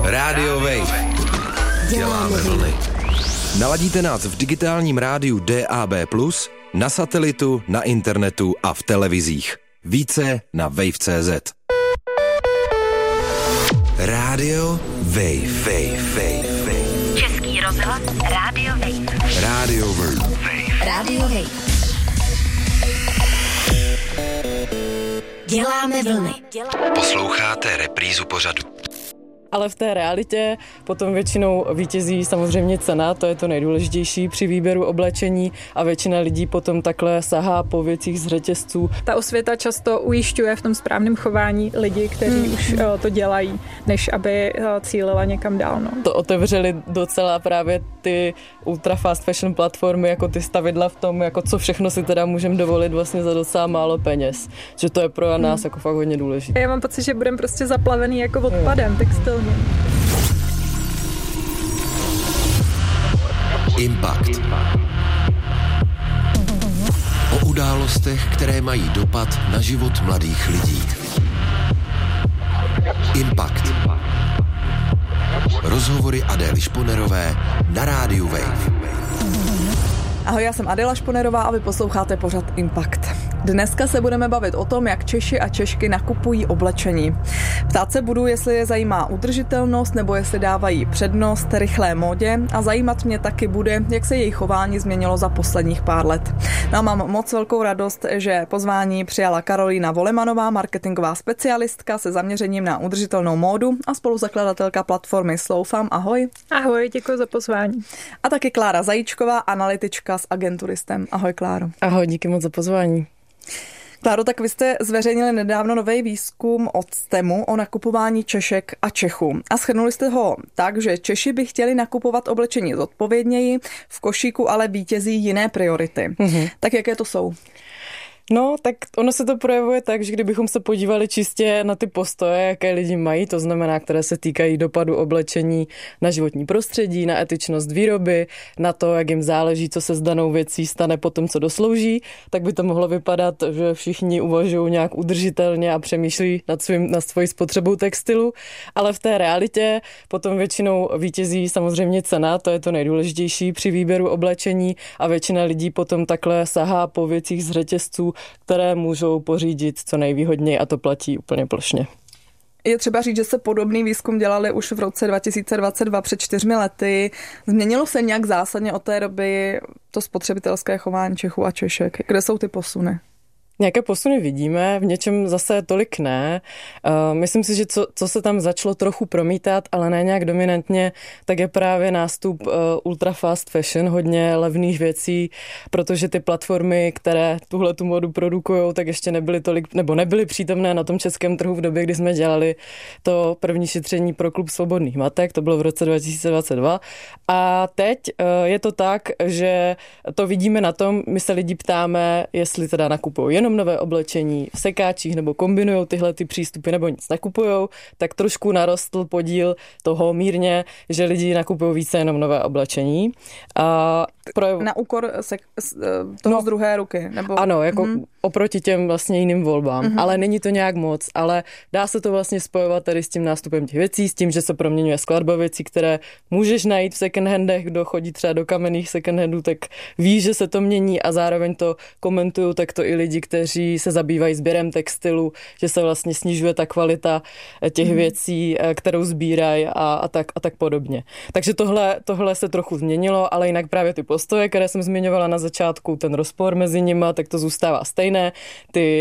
Radio Wave. Děláme vlny. Naladíte nás v digitálním rádiu DAB+, na satelitu, na internetu a v televizích. Více na wave.cz. Radio Wave. Český rozhlas Radio Wave. Radio Wave. Radio Wave. Děláme vlny. Posloucháte reprízu pořadu. Ale v té realitě potom většinou vítězí samozřejmě cena, to je to nejdůležitější při výběru oblečení a většina lidí potom takhle sahá po věcích z řetězců. Ta osvěta často ujišťuje v tom správném chování lidi, kteří už to dělají, než aby cílila někam dál. No. To otevřeli docela právě ty ultra fast fashion platformy, jako ty stavidla v tom, jako co všechno si teda můžeme dovolit vlastně za docela málo peněz. Že to je pro nás jako fakt hodně důležité. Já mám pocit, že budeme prostě zaplavený jako odpadem textilním. Impact. O událostech, které mají dopad na život mladých lidí. Impact. Rozhovory Adély Šponerové na rádiu Wave. Ahoj, já jsem Adéla Šponerová a vy posloucháte pořad Impact. Dneska se budeme bavit o tom, jak Češi a Češky nakupují oblečení. Ptát se budu, jestli je zajímá udržitelnost nebo jestli dávají přednost rychlé módě a zajímat mě taky bude, jak se jejich chování změnilo za posledních pár let. No a mám moc velkou radost, že pozvání přijala Karolína Volemanová, marketingová specialistka se zaměřením na udržitelnou módu a spoluzakladatelka platformy Slowfam. Ahoj. Ahoj, děkuji za pozvání. A taky Klára Zajíčková, analytička s agenturistem. Ahoj, Kláro. Ahoj, díky moc za pozvání. Kláro, tak vy jste zveřejnili nedávno nový výzkum od STEMu o nakupování Češek a Čechů. A shrnuli jste ho tak, že Češi by chtěli nakupovat oblečení zodpovědněji, v košíku ale vítězí jiné priority. Tak jaké to jsou? No, tak ono se to projevuje tak, že kdybychom se podívali čistě na ty postoje, jaké lidi mají, to znamená, které se týkají dopadu oblečení na životní prostředí, na etičnost výroby, na to, jak jim záleží, co se s danou věcí stane po tom, co doslouží, tak by to mohlo vypadat, že všichni uvažují nějak udržitelně a přemýšlí nad svojí spotřebou textilu, ale v té realitě potom většinou vítězí samozřejmě cena, to je to nejdůležitější při výběru oblečení a většina lidí potom takhle sahá po věcích z řetězců, které můžou pořídit co nejvýhodněji a to platí úplně plošně. Je třeba říct, že se podobný výzkum dělali už v roce 2022 před 4 lety. Změnilo se nějak zásadně od té doby to spotřebitelské chování Čechů a Češek? Kde jsou ty posuny? Nějaké posuny vidíme, v něčem zase tolik ne. Myslím si, že co se tam začalo trochu promítat, ale ne nějak dominantně, tak je právě nástup ultra fast fashion, hodně levných věcí, protože ty platformy, které tuhletu modu produkujou, tak ještě nebyly tolik, nebo nebyly přítomné na tom českém trhu v době, kdy jsme dělali to první šetření pro Klub svobodných matek, to bylo v roce 2022. A teď je to tak, že to vidíme na tom, my se lidi ptáme, jestli teda nakupují jenom nové oblečení v sekáčích nebo kombinujou tyhle ty přístupy nebo nic nekupujou, tak trošku narostl podíl toho mírně, že lidi nakupují více jenom nové oblečení. Na úkor toho z druhé ruky? Nebo... Ano, jako oproti těm vlastně jiným volbám, ale není to nějak moc, ale dá se to vlastně spojovat tady s tím nástupem těch věcí, s tím, že se proměňuje skladba věcí, které můžeš najít v second handech, kdo chodí třeba do kamenných second handů, tak ví, že se to mění a zároveň to komentují takto i lidi, kteří se zabývají sběrem textilu, že se vlastně snižuje ta kvalita těch věcí, kterou sbírají a tak podobně. Takže tohle se trochu změnilo, ale jinak právě ty postoje, které jsem zmiňovala na začátku, ten rozpor mezi nima, tak to zůstává stejné. Ty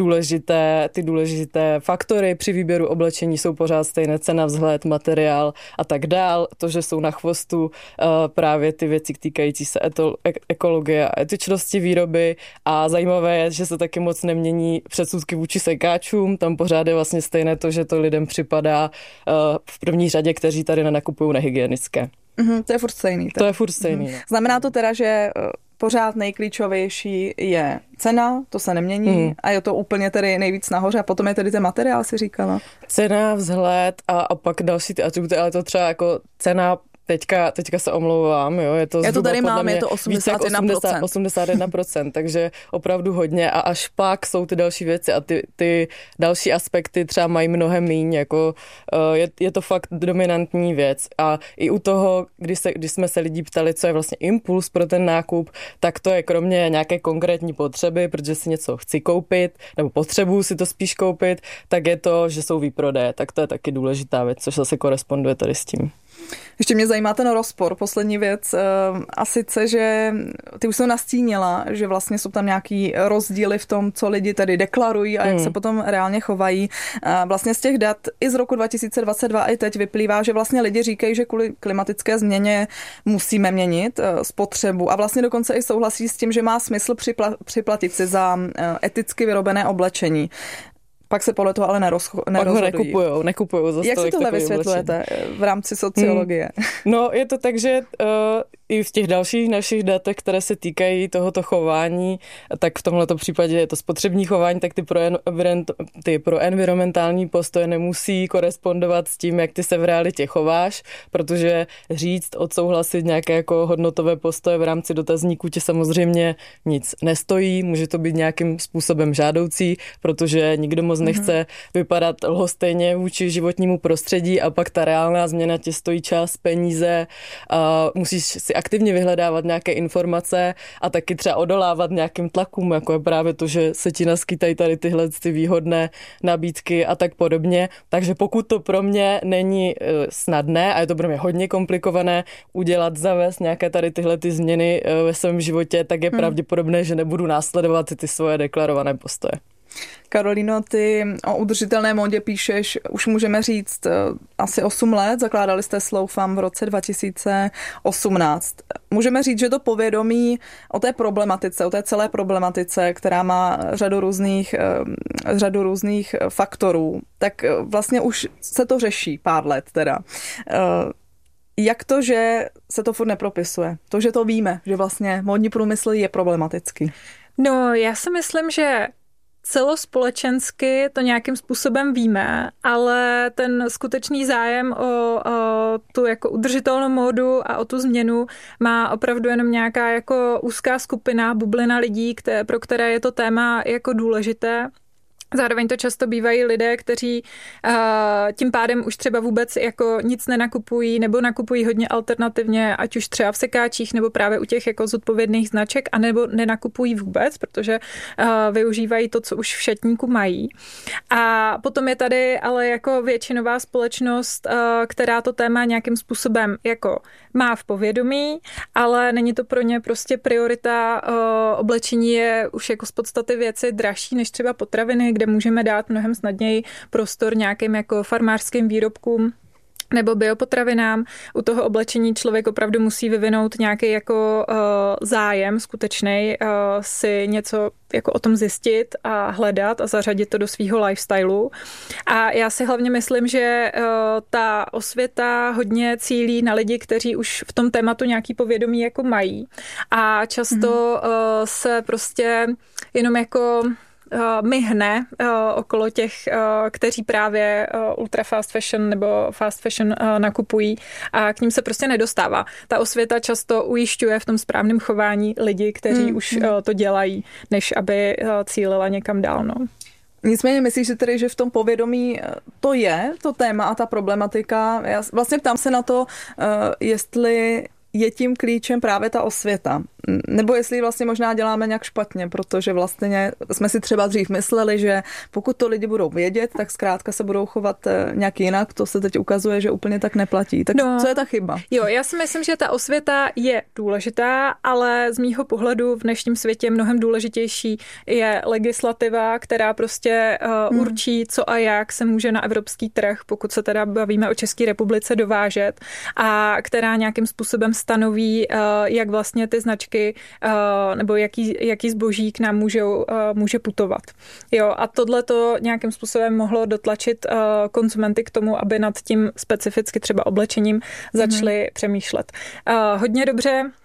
důležité faktory při výběru oblečení jsou pořád stejné, cena, vzhled, materiál a tak dál. To, že jsou na chvostu právě ty věci týkající se ekologie a etičnosti výroby a zajímavé je, že se taky moc nemění předsudky vůči sekáčům. Tam pořád je vlastně stejné to, že to lidem připadá v první řadě, kteří tady nenakupují nehygienické. To je furt stejný. To je furt stejný. Znamená to teda, že pořád nejklíčovější je cena, to se nemění a je to úplně tedy nejvíc nahoře a potom je tedy ten materiál, si říkala. Cena, vzhled a pak další ty atributy, ale to třeba jako cena Teďka se omlouvám, jo, je to já to tady mám, je to 81%. 81%, takže opravdu hodně a až pak jsou ty další věci a ty další aspekty třeba mají mnohem míň, jako je to fakt dominantní věc a i u toho, když jsme se lidí ptali, co je vlastně impuls pro ten nákup, tak to je kromě nějaké konkrétní potřeby, protože si něco chci koupit, nebo potřebuji si to spíš koupit, tak je to, že jsou výprodeje, tak to je taky důležitá věc, což zase koresponduje tady s tím. Ještě mě zajímá ten rozpor, poslední věc, a sice, že ty už jsi nastínila, že vlastně jsou tam nějaký rozdíly v tom, co lidi tady deklarují a jak se potom reálně chovají. Vlastně z těch dat i z roku 2022 i teď vyplývá, že vlastně lidi říkají, že kvůli klimatické změně musíme měnit spotřebu a vlastně dokonce i souhlasí s tím, že má smysl připlatit si za eticky vyrobené oblečení. Pak se podle toho ale nerozhodují. Nekupujou za jak si tohle vysvětlujete v rámci sociologie? No, je to tak, že i v těch dalších našich datech, které se týkají tohoto chování, tak v tomhleto případě je to spotřební chování, tak ty pro environmentální postoje nemusí korespondovat s tím, jak ty se v realitě chováš, protože říct, odsouhlasit nějaké jako hodnotové postoje v rámci dotazníku tě samozřejmě nic nestojí, může to být nějakým způsobem žádoucí, protože nikdo moc nechce vypadat lhostejně vůči životnímu prostředí a pak ta reálná změna tě stojí čas, peníze, a musíš si aktivně vyhledávat nějaké informace a taky třeba odolávat nějakým tlakům, jako je právě to, že se ti naskytají tady tyhle ty výhodné nabídky a tak podobně. Takže pokud to pro mě není snadné a je to pro mě hodně komplikované udělat, zavést nějaké tady tyhle ty změny ve svém životě, tak je pravděpodobné, že nebudu následovat ty svoje deklarované postoje. Karolíno, ty o udržitelné módě píšeš, už můžeme říct, asi 8 let, zakládali jste Slowfam v roce 2018. Můžeme říct, že to povědomí o té problematice, o té celé problematice, která má řadu různých faktorů, tak vlastně už se to řeší pár let teda. Jak to, že se to furt nepropisuje? To, že to víme, že vlastně módní průmysl je problematický. No, já si myslím, že celospolečensky to nějakým způsobem víme, ale ten skutečný zájem o tu jako udržitelnou módu a o tu změnu má opravdu jenom nějaká jako úzká skupina, bublina lidí, pro které je to téma jako důležité. Zároveň to často bývají lidé, kteří tím pádem už třeba vůbec jako nic nenakupují nebo nakupují hodně alternativně, ať už třeba v sekáčích nebo právě u těch jako zodpovědných značek, anebo nenakupují vůbec, protože využívají to, co už v šatníku mají. A potom je tady ale jako většinová společnost, která to téma nějakým způsobem jako má v povědomí, ale není to pro ně prostě priorita. Oblečení je už jako z podstaty věci dražší než třeba potraviny, kde můžeme dát mnohem snadněji prostor nějakým jako farmářským výrobkům nebo biopotravinám. U toho oblečení člověk opravdu musí vyvinout nějaký jako zájem skutečnej, si něco jako o tom zjistit a hledat a zařadit to do svýho lifestylu. A já si hlavně myslím, že ta osvěta hodně cílí na lidi, kteří už v tom tématu nějaký povědomí jako mají. A často se prostě jenom jako myhne okolo těch, kteří právě ultra fast fashion nebo fast fashion nakupují a k ním se prostě nedostává. Ta osvěta často ujišťuje v tom správném chování lidi, kteří už to dělají, než aby cílila někam dál. No. Nicméně myslíš si tedy, že v tom povědomí to je, to téma a ta problematika? Já vlastně ptám se na to, jestli je tím klíčem právě ta osvěta. Nebo jestli vlastně možná děláme nějak špatně, protože vlastně jsme si třeba dřív mysleli, že pokud to lidi budou vědět, tak zkrátka se budou chovat nějak jinak. To se teď ukazuje, že úplně tak neplatí. Tak co je ta chyba? Jo, já si myslím, že ta osvěta je důležitá, ale z mýho pohledu v dnešním světě mnohem důležitější je legislativa, která prostě určí, co a jak se může na evropský trh, pokud se teda bavíme o České republice, dovážet a která nějakým způsobem stanoví, jak vlastně ty značky nebo jaký zboží k nám může putovat. Jo, a tohle to nějakým způsobem mohlo dotlačit konzumenty k tomu, aby nad tím specificky třeba oblečením začali přemýšlet. Hodně dobře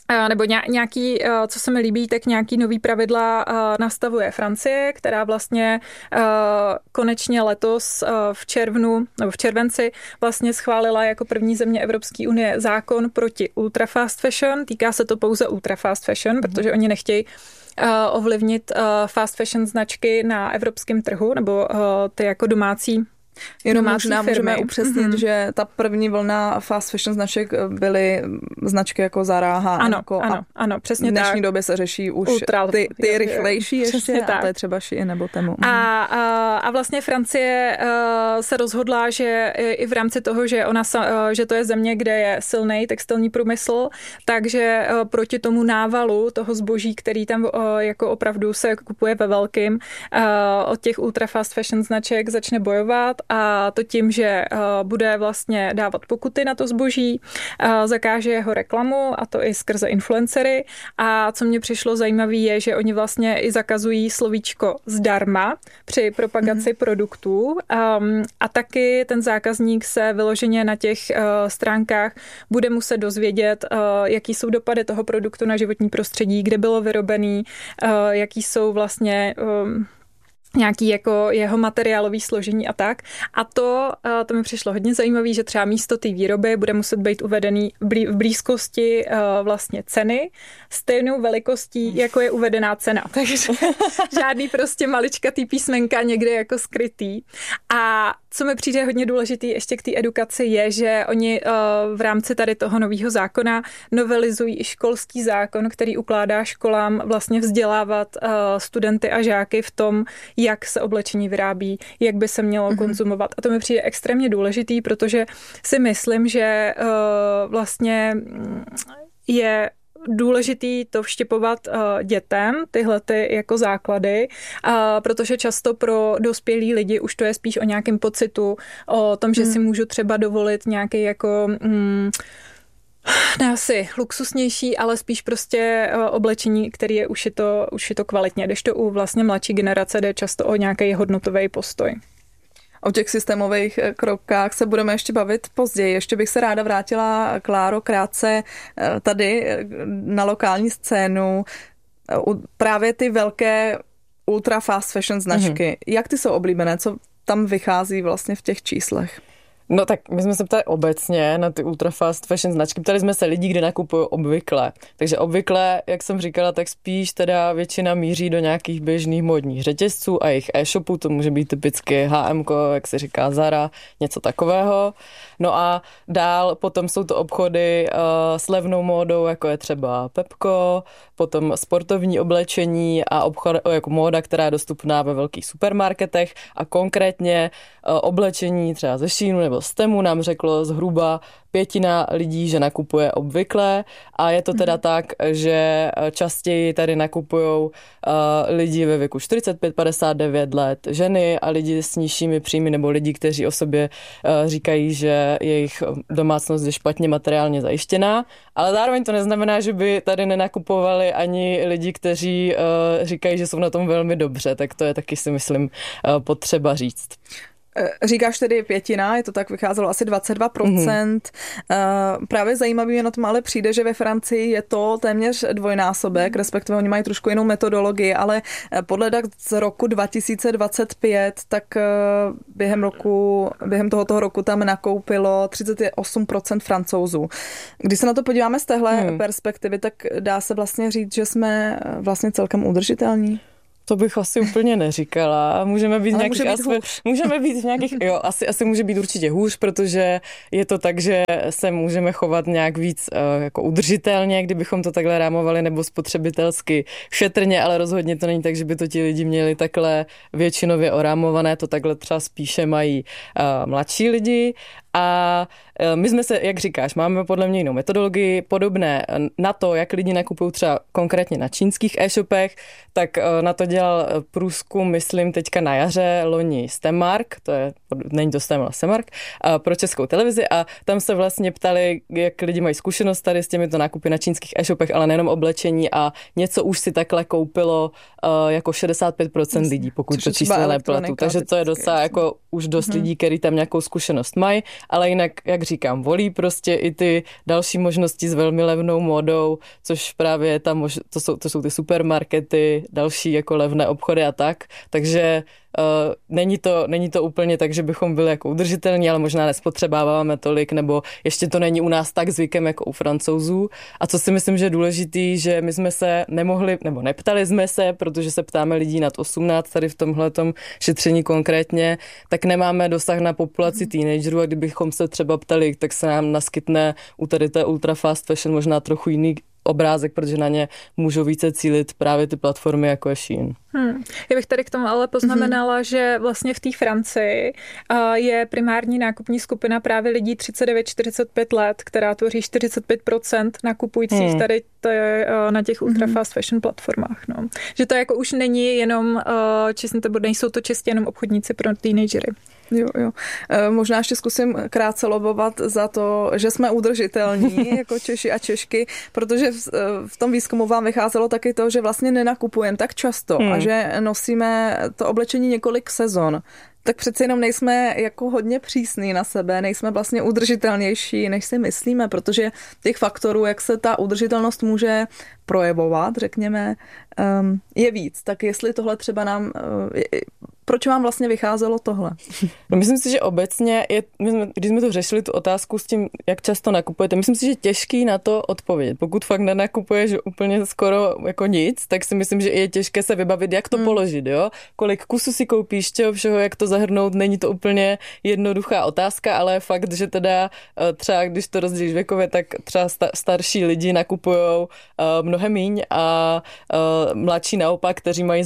nebo nějaký, co se mi líbí, tak nějaký nový pravidla nastavuje Francie, která vlastně konečně letos v červnu nebo v červenci vlastně schválila jako první země Evropské unie zákon proti ultra fast fashion. Týká se to pouze ultra fast fashion, protože oni nechtějí ovlivnit fast fashion značky na evropském trhu nebo ty jako domácí. Jenom možná můžeme upřesnit, že ta první vlna fast fashion značek byly značky jako Zara, H&M. Ano, přesně tak. V dnešní době se řeší už ty rychlejší ještě, a to je třeba Shein nebo Temu. A vlastně Francie se rozhodla, že i v rámci toho, že to je země, kde je silný textilní průmysl, takže proti tomu návalu toho zboží, který tam jako opravdu se kupuje ve velkým, od těch ultra fast fashion značek začne bojovat. A to tím, že bude vlastně dávat pokuty na to zboží, zakáže jeho reklamu, a to i skrze influencery. A co mě přišlo zajímavé je, že oni vlastně i zakazují slovíčko zdarma při propagaci produktů. A taky ten zákazník se vyloženě na těch stránkách bude muset dozvědět, jaký jsou dopady toho produktu na životní prostředí, kde bylo vyrobený, jaký jsou vlastně nějaký jako jeho materiálový složení a tak. A to mi přišlo hodně zajímavé, že třeba místo té výroby bude muset být uvedený v blízkosti vlastně ceny stejnou velikostí, jako je uvedená cena. Takže žádný prostě maličkatý písmenka někde jako skrytý. A co mi přijde hodně důležitý ještě k té edukaci je, že oni v rámci tady toho nového zákona novelizují i školský zákon, který ukládá školám vlastně vzdělávat studenty a žáky v tom, jak se oblečení vyrábí, jak by se mělo konzumovat. A to mi přijde extrémně důležitý, protože si myslím, že vlastně je důležitý to vštěpovat dětem, tyhle ty jako základy, protože často pro dospělí lidi už to je spíš o nějakém pocitu, o tom, že si můžu třeba dovolit nějaký jako ne asi luxusnější, ale spíš prostě oblečení, který je ušito kvalitně, kdežto u vlastně mladší generace jde často o nějaký hodnotový postoj. O těch systémových krokách se budeme ještě bavit později. Ještě bych se ráda vrátila, Kláro, krátce tady na lokální scénu. Právě ty velké ultra fast fashion značky. Jak ty jsou oblíbené? Co tam vychází vlastně v těch číslech? No tak my jsme se ptali obecně na ty ultra fast fashion značky. Ptali jsme se lidí, kde nakupují obvykle. Takže obvykle, jak jsem říkala, tak spíš teda většina míří do nějakých běžných módních řetězců a jejich e-shopů. To může být typicky H&M, jak se říká Zara, něco takového. No a dál potom jsou to obchody s levnou módou, jako je třeba Pepco, potom sportovní oblečení a obchod jako móda, která je dostupná ve velkých supermarketech a konkrétně oblečení třeba ze Sheinu nebo z Temu nám řeklo zhruba 1/5 lidí, že nakupuje obvykle a je to teda tak, že častěji tady nakupujou lidi ve věku 45-59 let, ženy a lidi s nižšími příjmy nebo lidi, kteří o sobě říkají, že jejich domácnost je špatně materiálně zajištěná, ale zároveň to neznamená, že by tady nenakupovali ani lidi, kteří říkají, že jsou na tom velmi dobře, tak to je taky si myslím potřeba říct. Říkáš tedy 1/5, je to tak, vycházelo asi 22%. Právě zajímavý mě na tom ale přijde, že ve Francii je to téměř dvojnásobek, respektive oni mají trošku jinou metodologii, ale podle dat z roku 2025, tak během tohoto roku tam nakoupilo 38% Francouzů. Když se na to podíváme z téhle perspektivy, tak dá se vlastně říct, že jsme vlastně celkem udržitelní. To bych asi úplně neříkala. Můžeme být v nějakých asi může být určitě hůř, protože je to tak, že se můžeme chovat nějak víc jako udržitelně, kdybychom to takhle rámovali, nebo spotřebitelsky šetrně, ale rozhodně to není tak, že by to ti lidi měli takhle většinově orámované, to takhle třeba spíše mají mladší lidi. A my jsme se, jak říkáš, máme podle mě jinou metodologii, podobné na to, jak lidi nakupují třeba konkrétně na čínských e-shopech, tak na to dělá udělal průzkum, myslím, teďka na jaře loni Stemark, není to STEM, ale Stemark, pro Českou televizi a tam se vlastně ptali, jak lidi mají zkušenost tady s těmito nákupy na čínských e-shopech, ale nejenom oblečení a něco už si takhle koupilo jako 65% lidí, pokud to číslo nepletu. Takže to je docela jako už dost lidí, kteří tam nějakou zkušenost mají, ale jinak, jak říkám, volí prostě i ty další možnosti s velmi levnou módou, což právě tam to jsou ty supermarkety, další jako levné obchody a tak. Takže není to úplně tak, že bychom byli jako udržitelní, ale možná nespotřebáváme tolik, nebo ještě to není u nás tak zvykem jako u Francouzů. A co si myslím, že je důležitý, že my jsme se nemohli, nebo neptali jsme se, protože se ptáme lidí nad 18, tady v tomhletom šetření konkrétně, tak nemáme dosah na populaci teenagerů a kdybychom se třeba ptali, tak se nám naskytne u tady té ultra fast fashion možná trochu jiný obrázek, protože na ně můžou více cílit právě ty platformy jako je Shein. Já bych tady k tomu ale poznamenala, že vlastně v té Francii je primární nákupní skupina právě lidí 39-45 let, která tvoří 45% nakupujících tady na těch ultra fast fashion platformách. No. Že to jako už není jenom, nejsou to čistě jenom obchodníci pro teenagery. Jo. Možná ještě zkusím krátce lobovat za to, že jsme udržitelní jako Češi a Češky, protože v tom výzkumu vám vycházelo taky to, že vlastně nenakupujeme tak často a že nosíme to oblečení několik sezon. Tak přeci jenom nejsme jako hodně přísní na sebe, nejsme vlastně udržitelnější, než si myslíme, protože těch faktorů, jak se ta udržitelnost může projevovat, řekněme, je víc. Tak jestli tohle třeba proč vám vlastně vycházelo tohle? No, myslím si, že obecně, když jsme to řešili, tu otázku s tím, jak často nakupujete, myslím si, že těžký na to odpovědět. Pokud fakt nenakupuješ úplně skoro jako nic, tak si myslím, že je těžké se vybavit, jak to položit, jo? Kolik kusů si koupíš, čeho všeho, jak to zahrnout, není to úplně jednoduchá otázka, ale fakt, že teda třeba, když to rozdělíš věkově, tak třeba starší lidi nakupujou mnohem míň a mladší naopak, kteří mají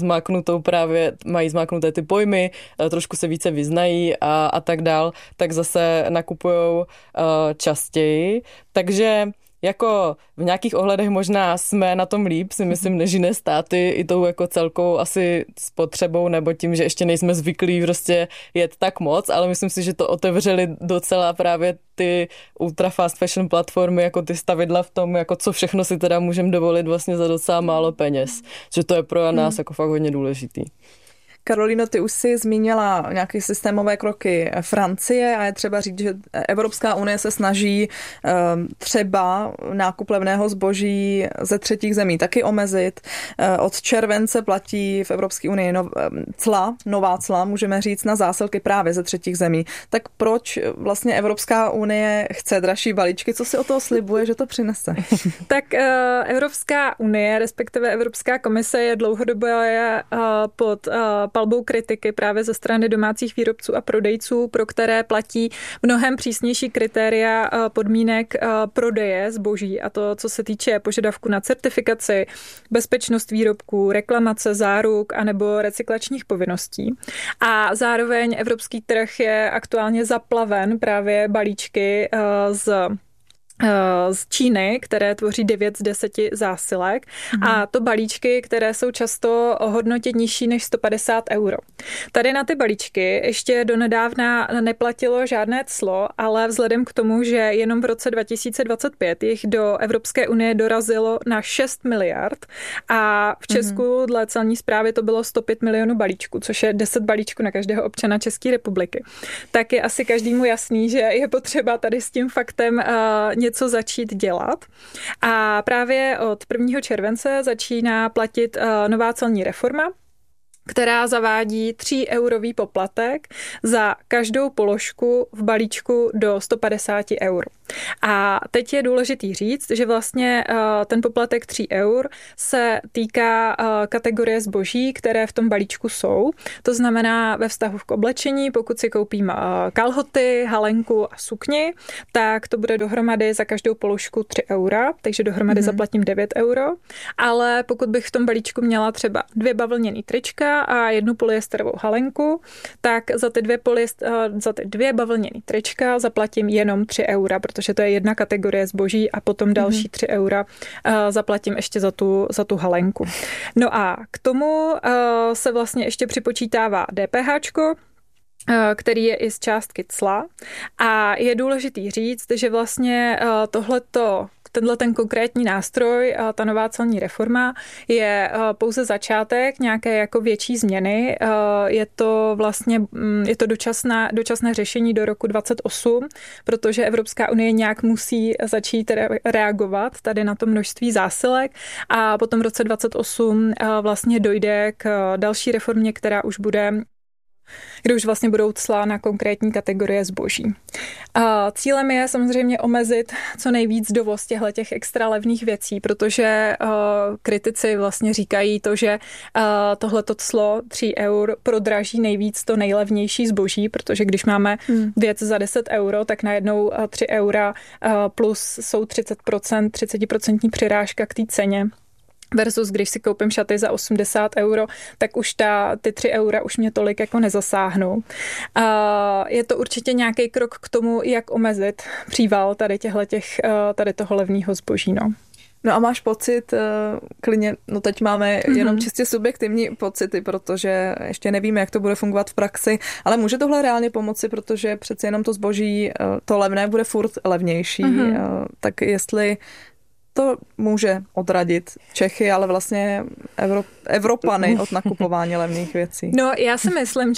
zmáknuté ty pojmy, trošku se více vyznají a tak dál, tak zase nakupujou častěji. Takže jako v nějakých ohledech možná jsme na tom líp, si myslím, než jiné státy i tou jako celkou asi spotřebou nebo tím, že ještě nejsme zvyklí prostě jet tak moc, ale myslím si, že to otevřeli docela právě ty ultra fast fashion platformy, jako ty stavidla v tom, jako co všechno si teda můžeme dovolit vlastně za docela málo peněz. Že to je pro nás jako fakt hodně důležitý. Karolíno, ty už si zmínila nějaké systémové kroky Francie a je třeba říct, že Evropská unie se snaží třeba nákup levného zboží ze třetích zemí taky omezit. Od července platí v Evropské unii nová cla, můžeme říct, na zásilky právě ze třetích zemí. Tak proč vlastně Evropská unie chce dražší balíčky? Co si o toho slibuje, že to přinese? Tak Evropská unie, respektive Evropská komise je dlouhodobě pod palbou kritiky právě ze strany domácích výrobců a prodejců, pro které platí mnohem přísnější kritéria podmínek prodeje zboží, a to, co se týče požadavku na certifikaci, bezpečnost výrobků, reklamace, záruk anebo recyklačních povinností. A zároveň evropský trh je aktuálně zaplaven právě balíčky z Číny, které tvoří 9 z 10 zásilek a to balíčky, které jsou často o hodnotě nižší než 150 euro. Tady na ty balíčky ještě donedávna neplatilo žádné clo, ale vzhledem k tomu, že jenom v roce 2025 jich do Evropské unie dorazilo na 6 miliard a v Česku dle celní správy to bylo 105 milionů balíčků, což je 10 balíčků na každého občana České republiky. Tak je asi každému jasný, že je potřeba tady s tím faktem něco začít dělat. A právě od 1. července začíná platit nová celní reforma, která zavádí 3eurový poplatek za každou položku v balíčku do 150 eur. A teď je důležitý říct, že vlastně ten poplatek 3 eur se týká kategorie zboží, které v tom balíčku jsou. To znamená ve vztahu k oblečení, pokud si koupím kalhoty, halenku a sukni, tak to bude dohromady za každou položku 3 eura, takže dohromady zaplatím 9 euro. Ale pokud bych v tom balíčku měla třeba 2 bavlněný trička a 1 polyesterovou halenku, tak za ty 2 bavlněný trička zaplatím jenom 3 eura, protože to je jedna kategorie zboží a potom další 3 eura zaplatím ještě za tu halenku. No a k tomu se vlastně ještě připočítává DPHčko, který je i z částky cla. A je důležitý říct, že vlastně tenhle ten konkrétní nástroj, ta nová celní reforma, je pouze začátek nějaké jako větší změny. Je to dočasné řešení do roku 2028, protože Evropská unie nějak musí začít reagovat tady na to množství zásilek a potom v roce 2028 vlastně dojde k další reformě, kde už vlastně budou cla na konkrétní kategorie zboží. Cílem je samozřejmě omezit co nejvíc dovoz těch extra levných věcí, protože kritici vlastně říkají to, že tohleto clo 3 eur prodraží nejvíc to nejlevnější zboží, protože když máme věc za 10 euro, tak najednou 3 eura plus jsou 30% přirážka k té ceně. Versus když si koupím šaty za 80 euro, tak už ty 3 eura už mě tolik jako nezasáhnou. Je to určitě nějaký krok k tomu, jak omezit příval tady toho levného zboží. No a máš pocit, klidně, no teď máme jenom čistě subjektivní pocity, protože ještě nevíme, jak to bude fungovat v praxi, ale může tohle reálně pomoci, protože přece jenom to zboží, to levné bude furt levnější, tak jestli to může odradit Čechy, ale vlastně Evropany od nakupování levných věcí. No, já si myslím,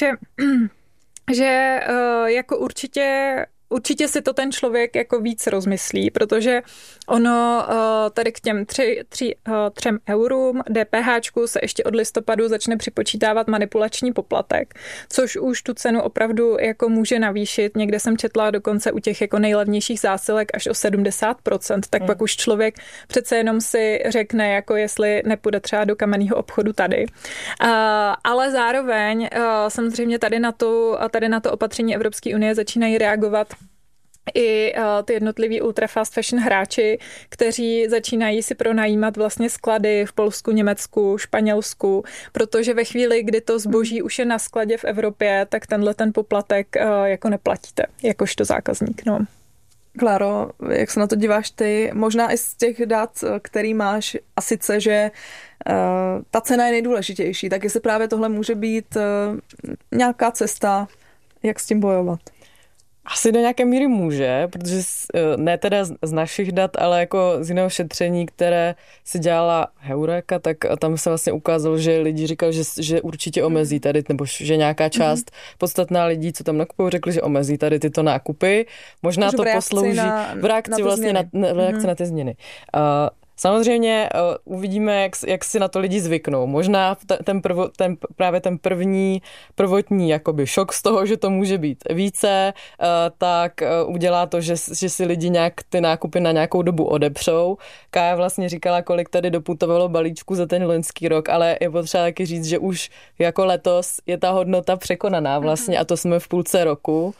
že jako určitě si to ten člověk jako víc rozmyslí, protože ono tady k těm 3 eurům DPHčku se ještě od listopadu začne připočítávat manipulační poplatek, což už tu cenu opravdu jako může navýšit. Někde jsem četla dokonce u těch jako nejlevnějších zásilek až o 70%, tak pak už člověk přece jenom si řekne, jako jestli nepůjde třeba do kamenného obchodu tady. Ale zároveň samozřejmě tady na to opatření Evropské unie začínají reagovat i ty jednotliví ultra fast fashion hráči, kteří začínají si pronajímat vlastně sklady v Polsku, Německu, Španělsku, protože ve chvíli, kdy to zboží už je na skladě v Evropě, tak ten poplatek jako neplatíte, jakožto zákazník. No. Kláro, jak se na to díváš ty? Možná i z těch dat, který máš, a sice, že ta cena je nejdůležitější, tak jestli právě tohle může být nějaká cesta, jak s tím bojovat? Asi do nějaké míry může, protože ne teda z našich dat, ale jako z jiného šetření, které si dělala Heureka, tak tam se vlastně ukázalo, že lidi říkali, že určitě omezí tady, nebo že nějaká část podstatná lidí, co tam nakupují, řekli, že omezí tady tyto nákupy. Možná to poslouží v reakci vlastně na ty změny. Samozřejmě uvidíme, jak si na to lidi zvyknou. Možná právě ten prvotní jakoby šok z toho, že to může být více, tak udělá to, že si lidi nějak ty nákupy na nějakou dobu odepřou. Kája vlastně říkala, kolik tady doputovalo balíčku za ten loňský rok, ale je potřeba taky říct, že už jako letos je ta hodnota překonaná vlastně a to jsme v půlce roku.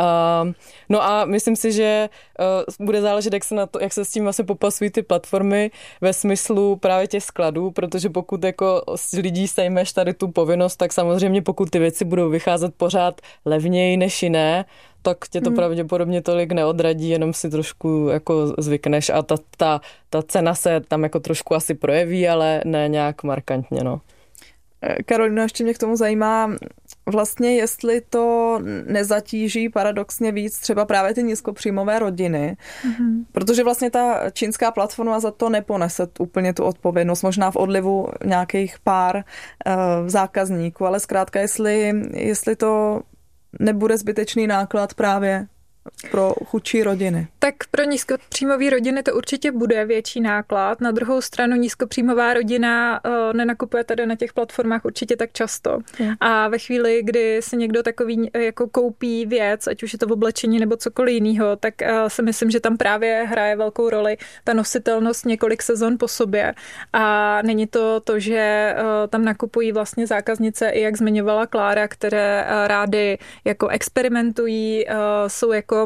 No a myslím si, že bude záležet, jak se s tím vlastně popasují ty platformy ve smyslu právě těch skladů, protože pokud jako z lidí sejmeš tady tu povinnost, tak samozřejmě pokud ty věci budou vycházet pořád levněji než jiné, tak tě to pravděpodobně tolik neodradí, jenom si trošku jako zvykneš a ta cena se tam jako trošku asi projeví, ale ne nějak markantně, no. Karolina, ještě mě k tomu zajímá vlastně, jestli to nezatíží paradoxně víc třeba právě ty nízkopříjmové rodiny, protože vlastně ta čínská platforma za to neponese úplně tu odpovědnost, možná v odlivu nějakých pár zákazníků, ale zkrátka, jestli to nebude zbytečný náklad právě pro chudší rodiny. Tak pro nízkopříjmové rodiny to určitě bude větší náklad. Na druhou stranu nízkopříjmová rodina nenakupuje tady na těch platformách určitě tak často. A ve chvíli, kdy si někdo takový jako koupí věc, ať už je to v oblečení nebo cokoliv jiného, tak si myslím, že tam právě hraje velkou roli ta nositelnost několik sezon po sobě. A není to, že tam nakupují vlastně zákaznice, i jak zmiňovala Klára, které rády jako experimentují, jsou jako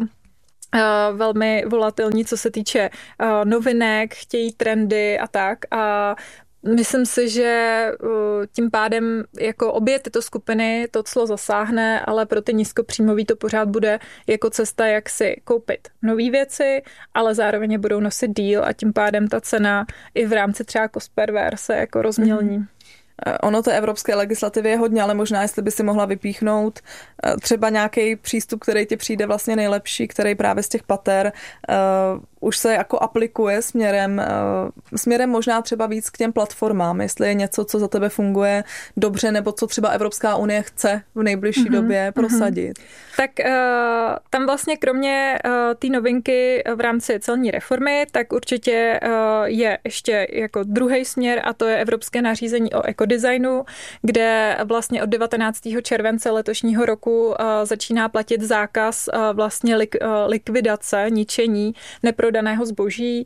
velmi volatilní, co se týče novinek, chtějí trendy a tak. A Myslím si, že tím pádem jako obě tyto skupiny to clo zasáhne, ale pro ty nízkopříjmový to pořád bude jako cesta, jak si koupit nové věci, ale zároveň budou nosit díl a tím pádem ta cena i v rámci třeba cost per wear se jako rozmělní. Ono té evropské legislativy je hodně, ale možná, jestli by si mohla vypíchnout třeba nějaký přístup, který ti přijde vlastně nejlepší, který právě z těch pater už se jako aplikuje směrem možná třeba víc k těm platformám, jestli je něco, co za tebe funguje dobře, nebo co třeba Evropská unie chce v nejbližší době prosadit. Tak tam vlastně kromě té novinky v rámci celní reformy, tak určitě je ještě jako druhý směr a to je Evropské nařízení o ekodesignu, kde vlastně od 19. července letošního roku začíná platit zákaz vlastně likvidace, ničení neprodaného zboží,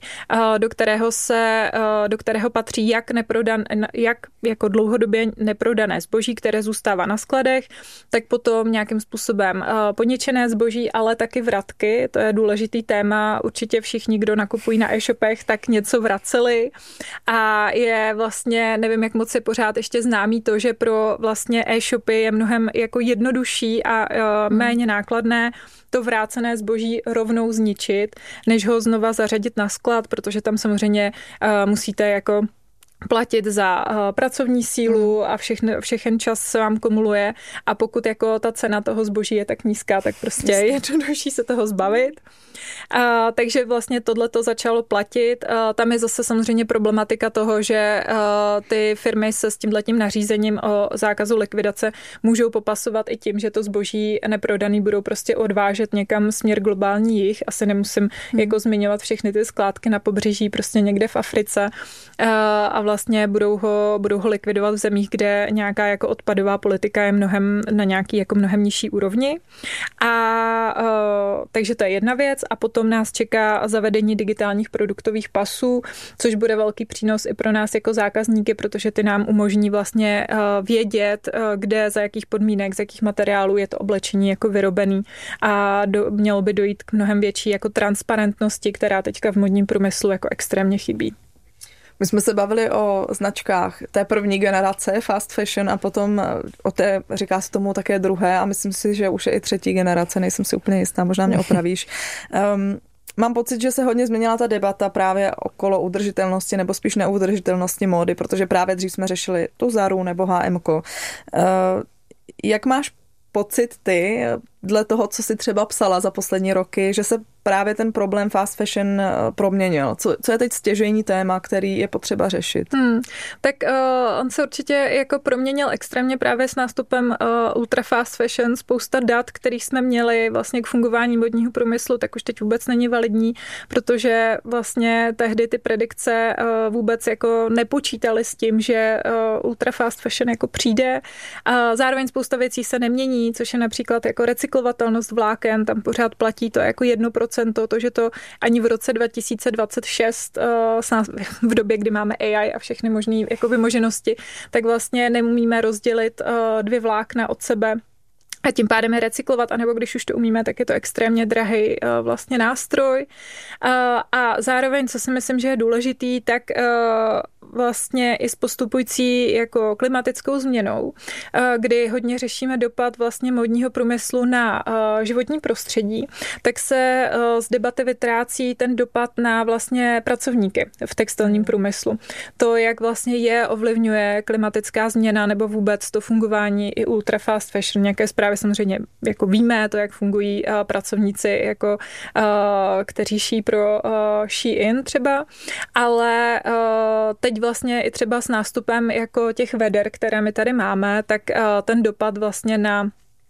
do kterého patří jak jako dlouhodobě neprodané zboží, které zůstává na skladech, tak potom nějakým způsobem poničené zboží, ale taky vratky. To je důležitý téma. Určitě všichni, kdo nakupují na e-shopech, tak něco vraceli. A je vlastně, nevím, jak moc je pořád ještě známý to, že pro vlastně e-shopy je mnohem jako jednodušší a méně nákladné to vrácené zboží rovnou zničit, než ho znova zařadit na sklad, protože tam samozřejmě musíte jako platit za pracovní sílu a všechen čas se vám kumuluje a pokud jako ta cena toho zboží je tak nízká, tak prostě je jednodušší se toho zbavit. Takže vlastně tohleto začalo platit. Tam je zase samozřejmě problematika toho, že ty firmy se s tímhletím nařízením o zákazu likvidace můžou popasovat i tím, že to zboží neprodaný budou prostě odvážet někam směr globální jih. Asi nemusím jako zmiňovat všechny ty skládky na pobřeží prostě někde v Africe a vlastně budou ho likvidovat v zemích, kde nějaká jako odpadová politika je na nějaký jako mnohem nižší úrovni. Takže to je jedna věc a potom nás čeká zavedení digitálních produktových pasů, což bude velký přínos i pro nás jako zákazníky, protože ty nám umožní vlastně vědět, kde, za jakých podmínek, z jakých materiálů je to oblečení jako vyrobený a mělo by dojít k mnohem větší jako transparentnosti, která teďka v modním průmyslu jako extrémně chybí. My jsme se bavili o značkách té první generace fast fashion a potom o té, říká se tomu také druhé a myslím si, že už je i třetí generace, nejsem si úplně jistá, možná mě opravíš. Mám pocit, že se hodně změnila ta debata právě okolo udržitelnosti nebo spíš neudržitelnosti módy, protože právě dřív jsme řešili tu Zaru nebo H&M-ko. Jak máš pocit ty, dle toho, co jsi třeba psala za poslední roky, že se právě ten problém fast fashion proměnil? Co je teď stěžejní téma, který je potřeba řešit? Tak on se určitě jako proměnil extrémně právě s nástupem ultra fast fashion. Spousta dat, kterých jsme měli vlastně k fungování modního průmyslu, tak už teď vůbec není validní, protože vlastně tehdy ty predikce vůbec jako nepočítaly s tím, že ultra fast fashion jako přijde. Zároveň spousta věcí se nemění, což je například jako recyklovatelnost vláken, tam pořád platí to jako 1%, to, že to ani v roce 2026, v době, kdy máme AI a všechny možné jako vymoženosti, tak vlastně neumíme rozdělit dvě vlákna od sebe a tím pádem je recyklovat, anebo když už to umíme, tak je to extrémně drahý vlastně nástroj. A zároveň, co si myslím, že je důležitý, tak vlastně i s postupující jako klimatickou změnou, kdy hodně řešíme dopad vlastně modního průmyslu na životní prostředí, tak se z debaty vytrácí ten dopad na vlastně pracovníky v textilním průmyslu. To, jak vlastně ovlivňuje klimatická změna nebo vůbec to fungování i ultra fast fashion. Nějaké zprávy samozřejmě jako víme, to, jak fungují pracovníci, jako, kteří šijí pro Shein třeba, ale teď vlastně i třeba s nástupem jako těch veder, které my tady máme, tak ten dopad vlastně na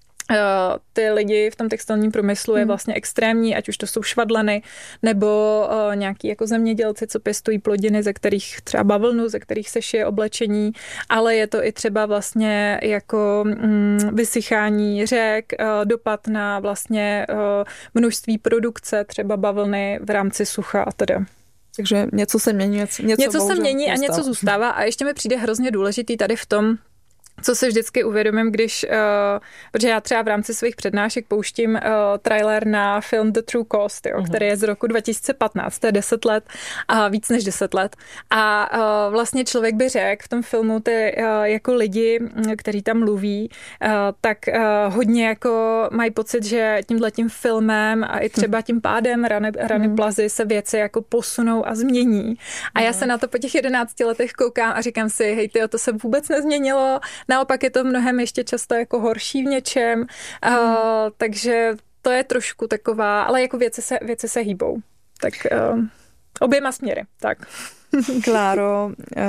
ty lidi v tom textilním průmyslu je vlastně extrémní, ať už to jsou švadleny nebo nějaký jako zemědělci, co pěstují plodiny, ze kterých třeba bavlnu, ze kterých se šije oblečení, ale je to i třeba vlastně jako vysychání řek, dopad na vlastně množství produkce třeba bavlny v rámci sucha a teda. Takže něco se mění, něco se mění a něco zůstává a ještě mi přijde hrozně důležitý tady v tom, co se vždycky uvědomím, protože já třeba v rámci svých přednášek pouštím trailer na film The True Cost, který je z roku 2015, to je 10 let, a víc než 10 let. A vlastně člověk by řekl v tom filmu ty jako lidi, kteří tam mluví, tak hodně jako mají pocit, že tímhletím filmem a i třeba tím pádem Rany Plazy se věci jako posunou a změní. A já se na to po těch 11 letech koukám a říkám si, hej tyjo, to se vůbec nezměnilo, naopak je to mnohem ještě často jako horší v něčem, takže to je trošku taková, ale jako věci se hýbou. Tak oběma směry, tak. Kláro,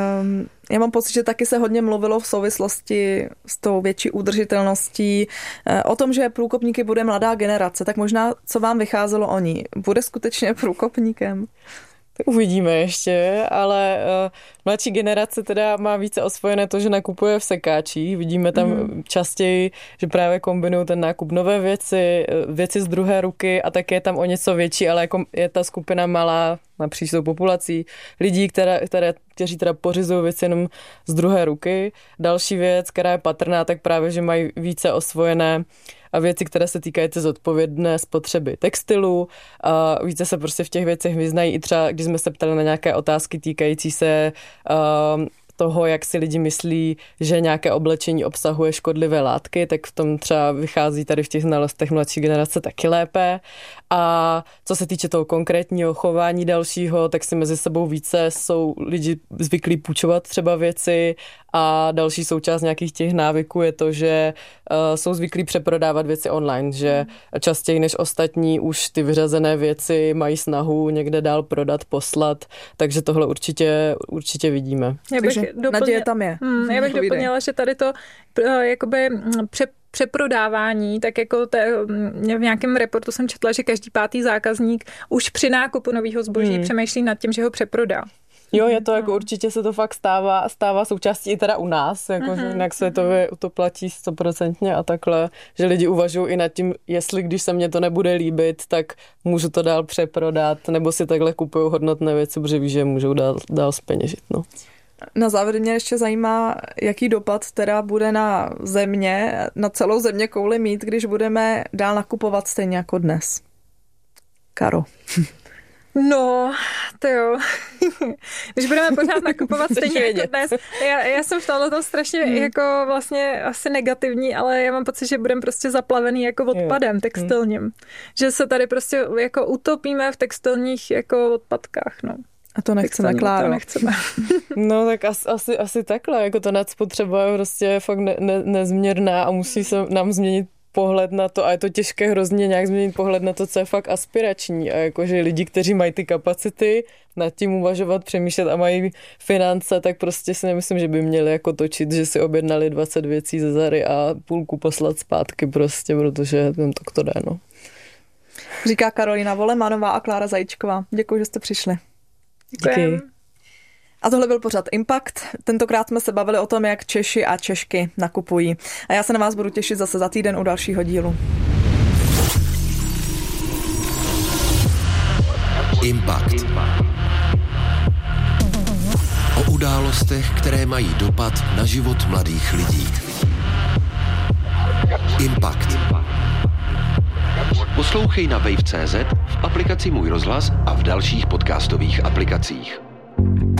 já mám pocit, že taky se hodně mluvilo v souvislosti s tou větší udržitelností o tom, že průkopníky bude mladá generace, tak možná co vám vycházelo o ní? Bude skutečně průkopníkem? Tak uvidíme ještě, ale mladší generace teda má více osvojené to, že nakupuje v sekáčích. Vidíme tam častěji, že právě kombinují ten nákup nové věci z druhé ruky a také je tam o něco větší, ale jako je ta skupina malá napříč tou populací lidí, kteří teda pořizují věci jenom z druhé ruky. Další věc, která je patrná, tak právě, že mají více osvojené a věci, které se týkají zodpovědné spotřeby textilu. A více se prostě v těch věcech vyznají i třeba, když jsme se ptali na nějaké otázky týkající se toho, jak si lidi myslí, že nějaké oblečení obsahuje škodlivé látky, tak v tom třeba vychází tady v těch znalostech mladší generace taky lépe. A co se týče toho konkrétního chování dalšího, tak si mezi sebou více jsou lidi zvyklí půjčovat třeba věci a další součást nějakých těch návyků je to, že jsou zvyklí přeprodávat věci online, že častěji než ostatní už ty vyřazené věci mají snahu někde dál prodat, poslat, takže tohle určitě vidíme. Naděje tam je. Já bych doplnila, že tady to jakoby přeprodávání, tak jako v nějakém reportu jsem četla, že každý 5. zákazník už při nákupu nového zboží přemýšlí nad tím, že ho přeprodá. Jo, je to jako určitě se to fakt stává součástí i teda u nás, jako že jinak světově to platí 100% a takhle, že lidi uvažují i nad tím, jestli když se mně to nebude líbit, tak můžu to dál přeprodat, nebo si takhle kupují hodnotné věci, protože ví, že můžou dál zpeněžit, no. Na závěr mě ještě zajímá, jaký dopad teda bude na celou země kouli mít, když budeme dál nakupovat stejně jako dnes. Karo. No, to jo. Když budeme pořád nakupovat stejně jako dnes. Já jsem v tomhle strašně jako vlastně asi negativní, ale já mám pocit, že budeme prostě zaplavený jako odpadem textilním. Že se tady prostě jako utopíme v textilních jako odpadkách, no. A to nechceme, Kláro. To nechceme. No tak asi takhle, jako ta nadspotřeba je prostě fakt nezměrná a musí se nám změnit pohled na to a je to těžké hrozně nějak změnit pohled na to, co je fakt aspirační a jakože lidi, kteří mají ty kapacity nad tím uvažovat, přemýšlet a mají finance, tak prostě si nemyslím, že by měli jako točit, že si objednali 20 věcí ze Zary a půlku poslat zpátky prostě, protože tak to jde, no. Říká Karolína Volemanová a Klára Zajíčková. Děkuji, že jste přišli. Díky. A tohle byl pořad Impact. Tentokrát jsme se bavili o tom, jak Češi a Češky nakupují. A já se na vás budu těšit zase za týden u dalšího dílu. Impact. O událostech, které mají dopad na život mladých lidí. Impact. Poslouchej na wave.cz, v aplikaci Můj rozhlas a v dalších podcastových aplikacích.